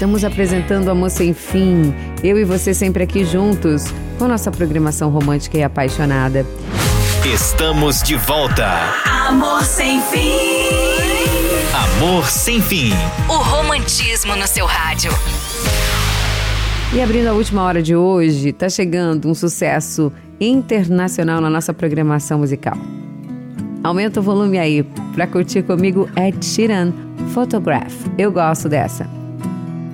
Estamos apresentando Amor Sem Fim, eu e você sempre aqui juntos, com nossa programação romântica e apaixonada. Estamos de volta. Amor Sem Fim. Amor Sem Fim. O romantismo no seu rádio. E abrindo a última hora de hoje, tá chegando um sucesso internacional na nossa programação musical. Aumenta o volume aí pra curtir comigo Ed Sheeran, Photograph. Eu gosto dessa.